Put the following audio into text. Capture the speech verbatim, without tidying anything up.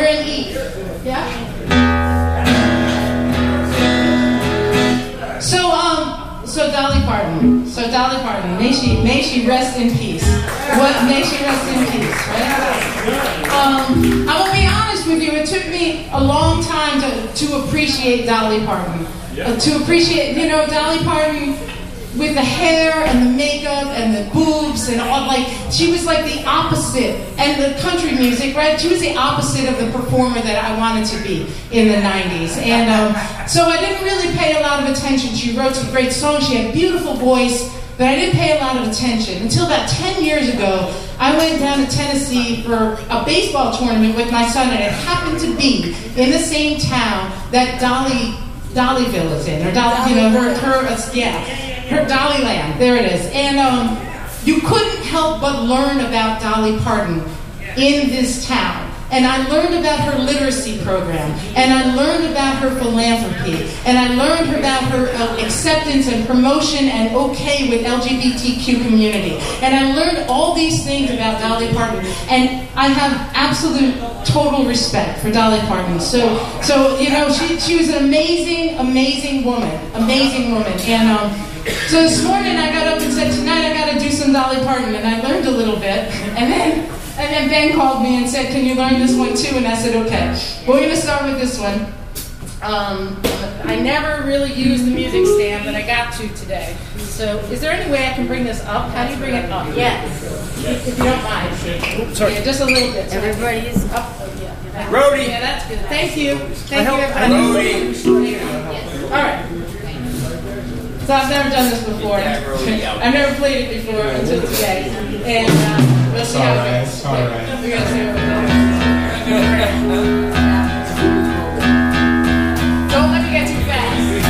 we're in E. Yeah? So, um, so Dolly Parton. So Dolly Parton, may she, may she rest in peace. What, may she rest in peace, right? Um, I will be honest with you, it took me a long time to, to appreciate Dolly Parton. Uh, to appreciate, you know, Dolly Parton with the hair and the makeup and the boobs and all, like, she was like the opposite, and the country music, right? She was the opposite of the performer that I wanted to be in the nineties. And um, so I didn't really pay a lot of attention. She wrote some great songs. She had a beautiful voice, but I didn't pay a lot of attention. Until about ten years ago, I went down to Tennessee for a baseball tournament with my son, and it happened to be in the same town that Dolly Dollyville is in, or Dolly, you know, her, her, uh, yeah, her Dollyland. There it is. And um, you couldn't help but learn about Dolly Parton in this town. And I learned about her literacy program, and I learned about her philanthropy, and I learned about her uh, acceptance and promotion and okay with L G B T Q community. And I learned all these things about Dolly Parton, and I have absolute total respect for Dolly Parton. So, so you know, she she was an amazing, amazing woman, amazing woman. And um, so this morning I got up and said, tonight I got to do some Dolly Parton, and I learned a little bit, and then. And then Ben called me and said, can you learn this one too? And I said, okay. We're going to start with this one. Um, I never really used the music stand, but I got to today. So is there any way I can bring this up? How do you bring it up? Yes. If you don't mind. Oops, sorry. Yeah, just a little bit. So everybody is up. Oh, yeah. Rody. Yeah, that's good. Thank you. Thank you, everybody. All right. So I've never done this before. I've never played it before until today. And uh, we'll see how it goes. All right. We're going to see how it goes.